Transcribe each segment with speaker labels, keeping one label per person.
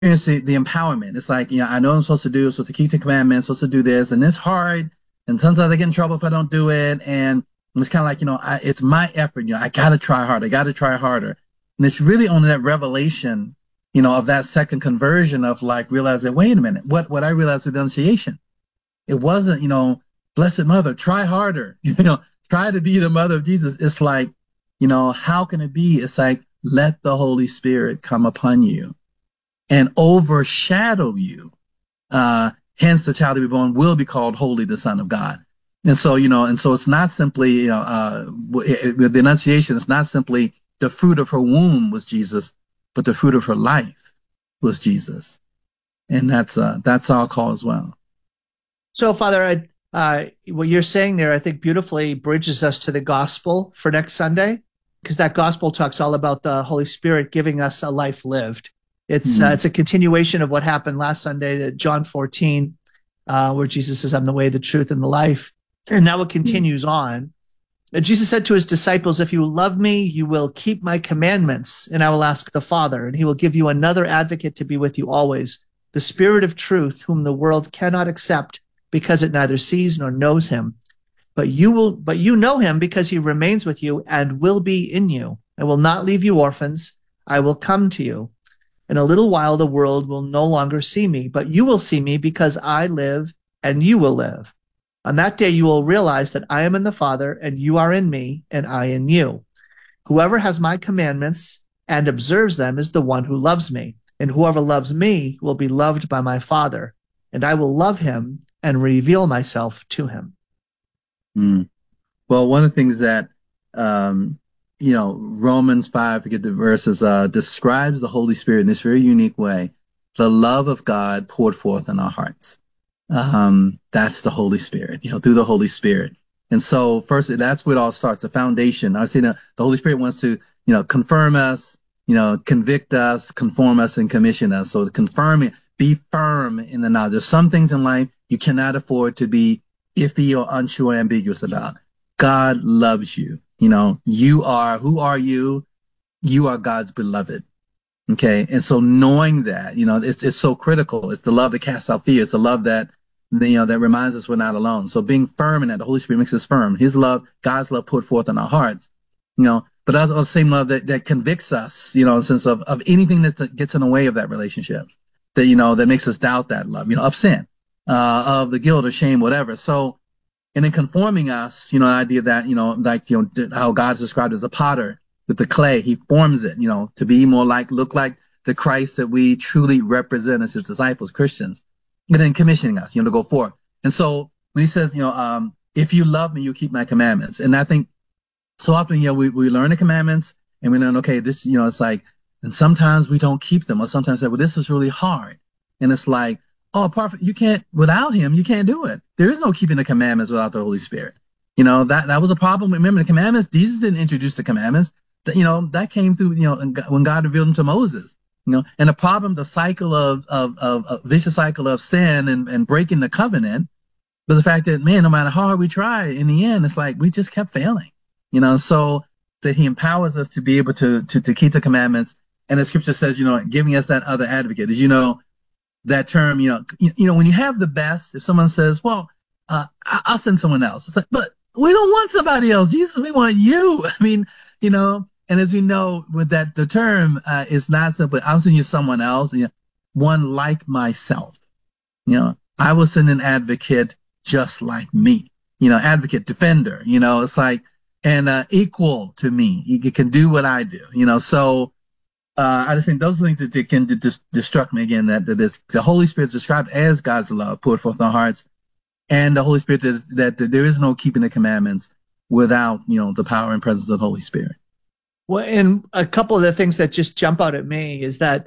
Speaker 1: the empowerment. It's like, I know I'm supposed to do, supposed to keep the commandments, supposed to do this, and it's hard. And sometimes I get in trouble if I don't do it. And it's kind of like, it's my effort. I got to try hard. I got to try harder. And it's really only that revelation, of that second conversion of like realizing, wait a minute, what I realized with Annunciation, it wasn't, Blessed Mother, try harder, try to be the mother of Jesus. It's like, how can it be? It's like, let the Holy Spirit come upon you and overshadow you. Hence, the child to be born will be called Holy, the Son of God. And so, it's not simply, with the Annunciation, it's not simply the fruit of her womb was Jesus, but the fruit of her life was Jesus. And that's our call as well.
Speaker 2: So, Father, what you're saying there, I think beautifully bridges us to the gospel for next Sunday, because that gospel talks all about the Holy Spirit giving us a life lived. It's a continuation of what happened last Sunday at John 14, where Jesus says, I'm the way, the truth, and the life. And now it continues on. And Jesus said to his disciples, if you love me, you will keep my commandments, and I will ask the Father, and he will give you another advocate to be with you always, the Spirit of truth, whom the world cannot accept because it neither sees nor knows him. But you know him because he remains with you and will be in you. I will not leave you orphans. I will come to you. In a little while, the world will no longer see me, but you will see me because I live and you will live. On that day, you will realize that I am in the Father and you are in me and I in you. Whoever has my commandments and observes them is the one who loves me. And whoever loves me will be loved by my Father. And I will love him and reveal myself to him.
Speaker 1: Well, one of the things that, Romans 5, forget the verses, describes the Holy Spirit in this very unique way. The love of God poured forth in our hearts. That's the Holy Spirit, through the Holy Spirit. And so first, that's where it all starts, the foundation. I say that the Holy Spirit wants to, confirm us, convict us, conform us, and commission us. So to confirm it, be firm in the knowledge. There's some things in life you cannot afford to be iffy or unsure, ambiguous about. God loves you. Who are you? You are God's beloved. Okay. And so knowing that, it's so critical. It's the love that casts out fear. It's the love that, that reminds us we're not alone. So being firm in that, the Holy Spirit makes us firm. His love, God's love put forth in our hearts, but that's the same love that convicts us, in the sense of anything that gets in the way of that relationship, that makes us doubt that love, of sin, of the guilt or shame, whatever. So, and then conforming us, the idea that, how God's described as a potter with the clay, he forms it, to be more look like the Christ that we truly represent as his disciples, Christians, and then commissioning us, to go forth. And so when he says, if you love me, you keep my commandments. And I think so often, we learn the commandments and we learn, okay, this, it's like, and sometimes we don't keep them, or sometimes say, well, this is really hard. And it's like, oh, you can't, without him, you can't do it. There is no keeping the commandments without the Holy Spirit. That was a problem. Remember the commandments, Jesus didn't introduce the commandments. That came through, when God revealed them to Moses, and the problem, the cycle of vicious cycle of sin and breaking the covenant was the fact that, man, no matter how hard we try, in the end, it's like, we just kept failing, so that he empowers us to be able to keep the commandments. And the scripture says, giving us that other advocate. As you know, that term, when you have the best, if someone says, well, I'll send someone else. It's like, but we don't want somebody else. Jesus, we want you. I mean, and as we know with that, the term is not simply, I'll send you someone else, one like myself. I will send an advocate just like me, advocate, defender, it's like, and equal to me. He can do what I do, so I just think those are things that can destruct me again, that the Holy Spirit is described as God's love poured forth in our hearts, and the Holy Spirit is that there is no keeping the commandments without, the power and presence of the Holy Spirit.
Speaker 2: Well, and a couple of the things that just jump out at me is that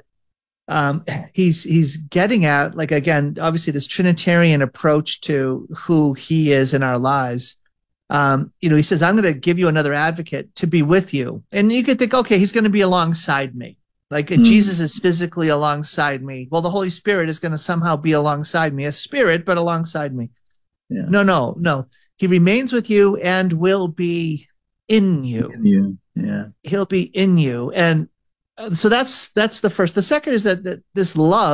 Speaker 2: he's getting at, like, again, obviously this Trinitarian approach to who he is in our lives. He says, I'm going to give you another advocate to be with you. And you could think, okay, he's going to be alongside me. Like Jesus is physically alongside me. Well, the Holy Spirit is going to somehow be alongside me, a spirit, but alongside me. Yeah. No. He remains with you and will be in you.
Speaker 1: Yeah.
Speaker 2: He'll be in you. And So that's the first. The second is that this love